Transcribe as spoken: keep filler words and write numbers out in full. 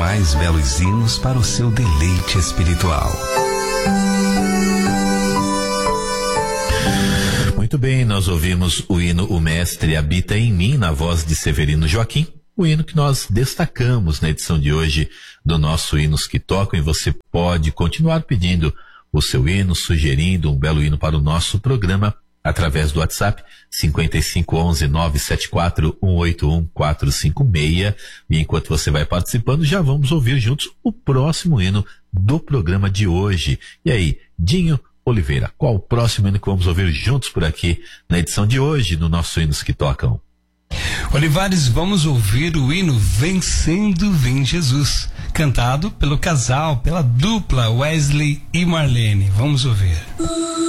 mais belos hinos para o seu deleite espiritual. Muito bem, nós ouvimos o hino O Mestre Habita em Mim, na voz de Severino Joaquim, o hino que nós destacamos na edição de hoje do nosso Hinos que Tocam, e você pode continuar pedindo o seu hino, sugerindo um belo hino para o nosso programa através do WhatsApp cinco cinco um um nove sete quatro um oito um quatro cinco seis, e enquanto você vai participando, já vamos ouvir juntos o próximo hino do programa de hoje. E aí, Dinho Oliveira, qual o próximo hino que vamos ouvir juntos por aqui na edição de hoje do nosso Hinos que Tocam? Olivares, vamos ouvir o hino Vencendo Vem Jesus, cantado pelo casal, pela dupla Wesley e Marlene. Vamos ouvir.